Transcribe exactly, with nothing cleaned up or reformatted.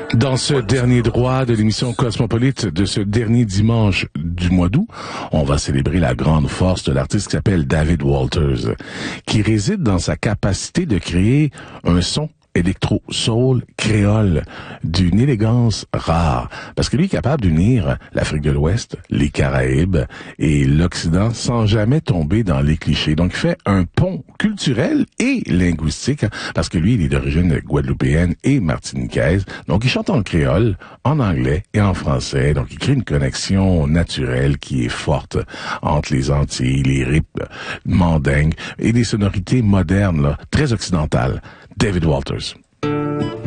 Dans ce dernier droit de l'émission Cosmopolite de ce dernier dimanche du mois d'août, on va célébrer la grande force de l'artiste qui s'appelle David Walters, qui réside dans sa capacité de créer un son électro-soul créole d'une élégance rare. Parce que lui est capable d'unir l'Afrique de l'Ouest, les Caraïbes et l'Occident sans jamais tomber dans les clichés. Donc, il fait un pont culturel et linguistique, hein, parce que lui, il est d'origine guadeloupéenne et martiniquaise. Donc, il chante en créole, en anglais et en français. Donc, il crée une connexion naturelle qui est forte entre les Antilles, les rips mandingues et des sonorités modernes, là, très occidentales. David Walters.